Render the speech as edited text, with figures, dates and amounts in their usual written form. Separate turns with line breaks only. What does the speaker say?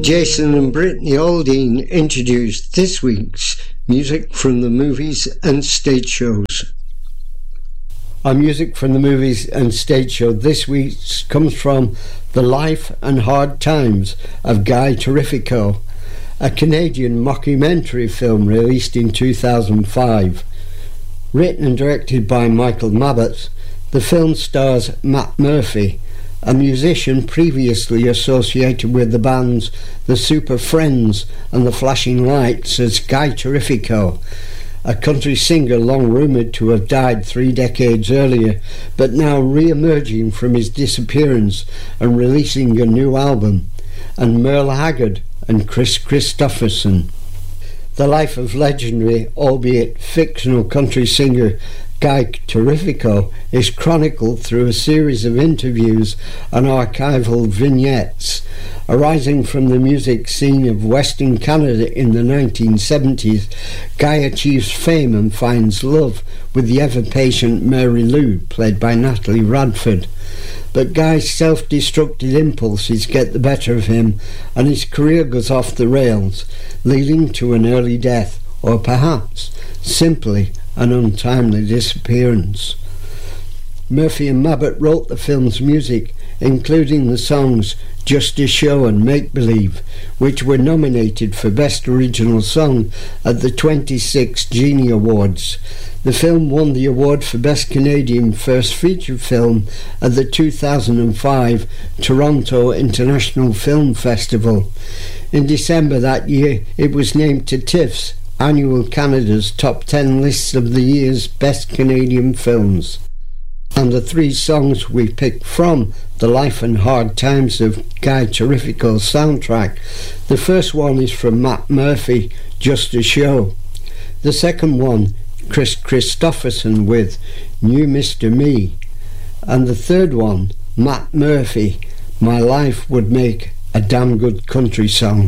Jason and Brittany Aldean introduced this week's music from the movies and stage shows. Our music from the movies and stage show this week comes from The Life and Hard Times of Guy Terrifico, a Canadian mockumentary film released in 2005. Written and directed by Michael Mabbutt, the film stars Matt Murphy, a musician previously associated with the bands The Super Friends and The Flashing Lights, as Guy Terrifico, a country singer long rumoured to have died 3 decades earlier, but now re-emerging from his disappearance and releasing a new album, and Merle Haggard and Kris Kristofferson. The life of legendary, albeit fictional, country singer Guy Terrifico is chronicled through a series of interviews and archival vignettes. Arising from the music scene of Western Canada in the 1970s, Guy achieves fame and finds love with the ever-patient Mary Lou, played by Natalie Radford. But Guy's self-destructive impulses get the better of him and his career goes off the rails, leading to an early death, or perhaps simply an untimely disappearance. Murphy and Mabbutt wrote the film's music, including the songs Just a Show and Make Believe, which were nominated for Best Original Song at the 26 Genie Awards. The film won the award for Best Canadian First Feature Film at the 2005 Toronto International Film Festival. In December that year, it was named to TIFF's annual Canada's Top 10 lists of the year's best Canadian films. And the 3 songs we picked from The Life and Hard Times of Guy Terrifico's soundtrack. The first one is from Matt Murphy, Just a Show. The second one, Kris Kristofferson with New Mr. Me. And the third one, Matt Murphy, My Life Would Make a Damn Good Country Song.